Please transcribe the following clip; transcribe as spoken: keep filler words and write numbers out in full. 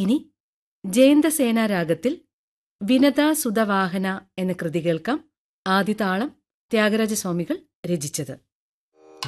ഇനി ജയന്തസേന രാഗത്തിൽ വിനതാ സുതവാഹന എന്ന കൃതി കേൾക്കാം. ആദിതാളം ത്യാഗരാജസ്വാമികൾ രചിച്ചത്.